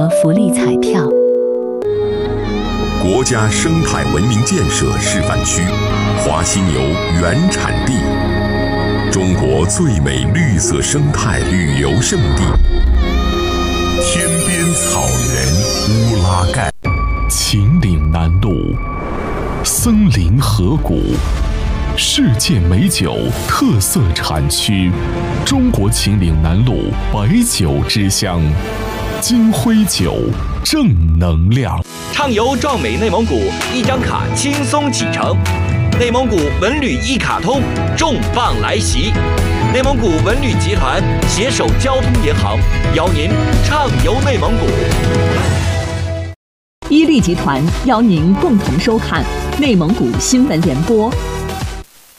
和福利彩票。 国家生态文明建设示范区，华犀牛原产地，中国最美绿色生态旅游胜地，天边草原乌拉盖。 秦岭南路，森林河谷，世界美酒特色产区，中国秦岭南路白酒之乡，金辉酒，正能量。 畅游壮美内蒙古，一张卡轻松启程。内蒙古文旅一卡通重磅来袭，内蒙古文旅集团携手交通银行，邀您畅游内蒙古。 伊利集团邀您共同收看内蒙古新闻联播。